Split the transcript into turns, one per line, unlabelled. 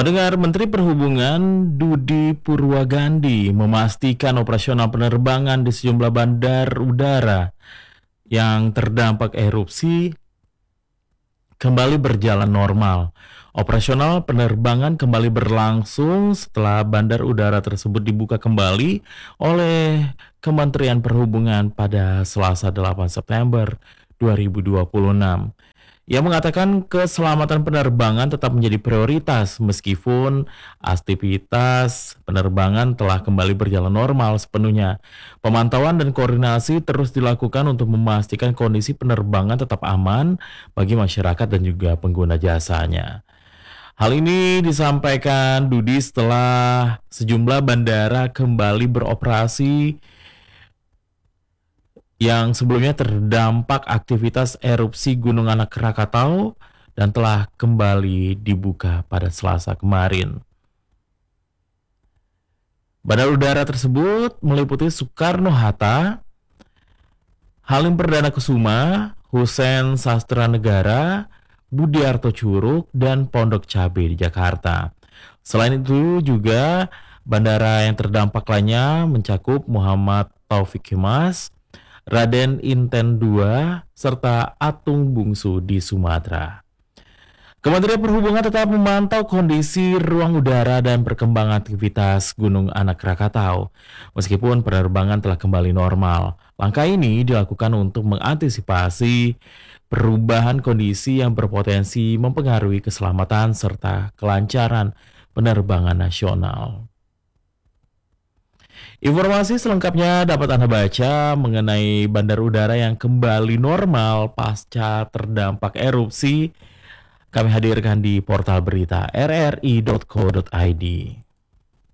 Pendengar, Menteri Perhubungan Budi Purwagandi memastikan operasional penerbangan di sejumlah bandar udara yang terdampak erupsi kembali berjalan normal. Operasional penerbangan kembali berlangsung setelah bandar udara tersebut dibuka kembali oleh Kementerian Perhubungan pada Selasa 8 September 2026. Ia mengatakan keselamatan penerbangan tetap menjadi prioritas meskipun aktivitas penerbangan telah kembali berjalan normal sepenuhnya. Pemantauan dan koordinasi terus dilakukan untuk memastikan kondisi penerbangan tetap aman bagi masyarakat dan juga pengguna jasanya. Hal ini disampaikan Budi setelah sejumlah bandara kembali beroperasi yang sebelumnya terdampak aktivitas erupsi Gunung Anak Krakatau dan telah kembali dibuka pada Selasa kemarin. Bandar udara tersebut meliputi Soekarno-Hatta, Halim Perdana Kusuma, Hussein Sastra Negara, Budiarto Curug, dan Pondok Cabe di Jakarta. Selain itu juga bandara yang terdampak lainnya mencakup Muhammad Taufik Kemas, Raden Inten II, serta Atung Bungsu di Sumatera. Kementerian Perhubungan tetap memantau kondisi ruang udara dan perkembangan aktivitas Gunung Anak Krakatau. Meskipun penerbangan telah kembali normal, langkah ini dilakukan untuk mengantisipasi perubahan kondisi yang berpotensi mempengaruhi keselamatan serta kelancaran penerbangan nasional. Informasi selengkapnya dapat Anda baca mengenai bandar udara yang kembali normal pasca terdampak erupsi. Kami hadirkan di portal berita rri.co.id.